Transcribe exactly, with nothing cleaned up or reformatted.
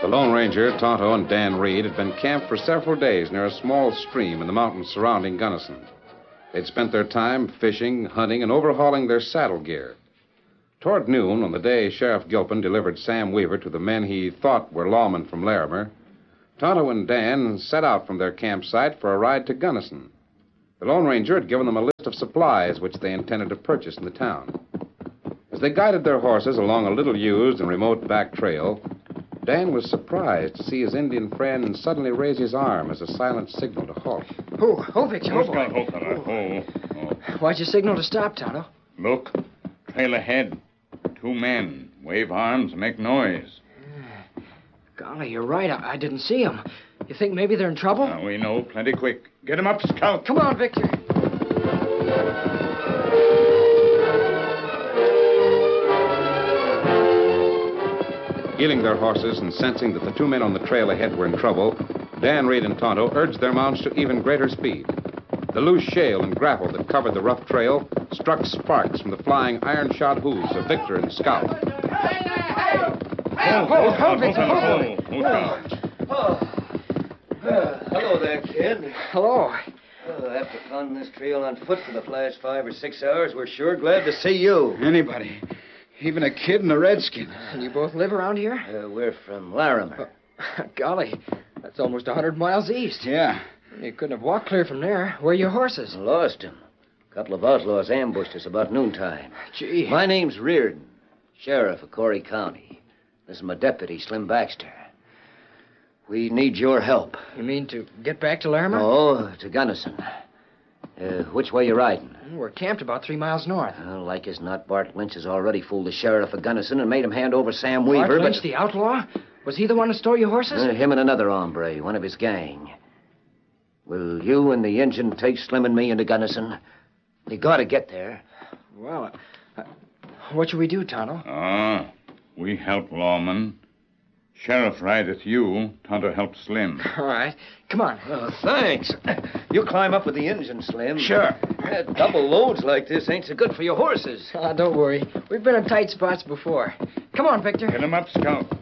The Lone Ranger, Tonto, and Dan Reed had been camped for several days near a small stream in the mountains surrounding Gunnison. They'd spent their time fishing, hunting, and overhauling their saddle gear. Toward noon, on the day Sheriff Gilpin delivered Sam Weaver to the men he thought were lawmen from Larimer, Tonto and Dan set out from their campsite for a ride to Gunnison. The Lone Ranger had given them a list of supplies which they intended to purchase in the town. As they guided their horses along a little-used and remote back trail, Dan was surprised to see his Indian friend suddenly raise his arm as a silent signal to halt. Oh, oh, Victor, oh, boy. Oh, oh, oh. Why'd you signal to stop, Tonto? Look, trail ahead. Two men. Wave arms, make noise. Yeah. Golly, you're right. I, I didn't see them. You think maybe they're in trouble? Now we know plenty quick. Get him up, Scout. Come on, Victor. Heeling their horses and sensing that the two men on the trail ahead were in trouble, Dan Reed and Tonto urged their mounts to even greater speed. The loose shale and gravel that covered the rough trail struck sparks from the flying iron-shod hooves of Victor and Scout. Oh, oh, oh, Victor, oh, oh, oh. Uh, hello there, kid. Hello. Uh, after pounding this trail on foot for the last five or six hours, we're sure glad to see you. Anybody. Even a kid and a redskin. And you both live around here? Uh, we're from Larimer. Uh, golly, that's almost a hundred miles east. Yeah. You couldn't have walked clear from there. Where are your horses? Lost them. A couple of outlaws ambushed us about noontime. Gee. My name's Reardon, sheriff of Corey County. This is my deputy, Slim Baxter. We need your help. You mean to get back to Larimer? No, to Gunnison. Uh, which way you riding? We're camped about three miles north. Well, like as not, Bart Lynch has already fooled the sheriff of Gunnison and made him hand over Sam Bart Weaver. Lynch, but... the outlaw? Was he the one who stole your horses? Uh, him and another hombre, one of his gang. Will you and the engine take Slim and me into Gunnison? We gotta get there. Well, uh, what should we do, Tonto? Ah, we help lawmen. Sheriff rideth you. Tonto help Slim. All right. Come on. Oh, thanks. You climb up with the engine, Slim. Sure. Uh, double loads like this ain't so good for your horses. Ah, don't worry. We've been in tight spots before. Come on, Victor. Get him up, Scout.